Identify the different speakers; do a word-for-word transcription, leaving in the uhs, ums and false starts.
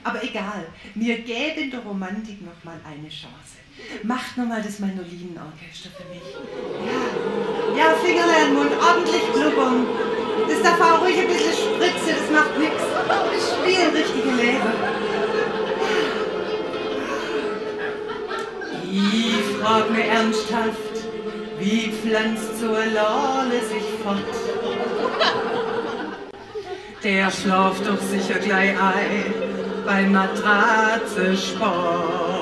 Speaker 1: Aber egal, wir geben der Romantik noch mal eine Chance. Macht noch mal das Mandolinenorchester für mich. Ja, ja, Fingerle an den Mund, ordentlich blubbern. Das darf auch ruhig ein bisschen spritzen, das macht nichts. Wir spielen richtige Leben. Ich frag mir ernsthaft, wie pflanzt so eine Lale sich fort? Der schlaft doch sicher gleich ein beim Matratzensport.